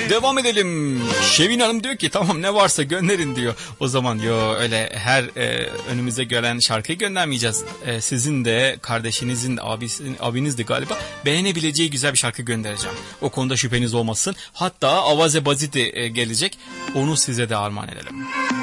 Devam edelim. Şevin Hanım diyor ki tamam ne varsa gönderin diyor. O zaman öyle her önümüze gelen şarkıyı göndermeyeceğiz. Sizin de kardeşinizin abinizdi galiba beğenebileceği güzel bir şarkı göndereceğim. O konuda şüpheniz olmasın. Hatta Avaze Baziti gelecek. Onu size de armağan edelim.